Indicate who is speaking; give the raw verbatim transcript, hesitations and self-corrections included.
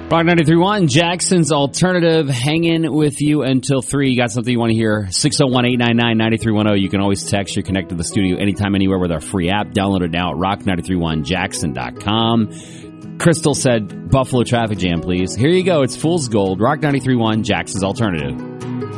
Speaker 1: Rock ninety-three point one, Jackson's Alternative, hanging with you until three. You got something you want to hear? six oh one, eight nine nine, nine three one oh. You can always text. You're connected to the studio anytime, anywhere with our free app. Download it now at rock nine three one jackson dot com. Crystal said, Buffalo traffic jam, please. Here you go. It's Fool's Gold. Rock ninety-three point one, Jackson's Alternative.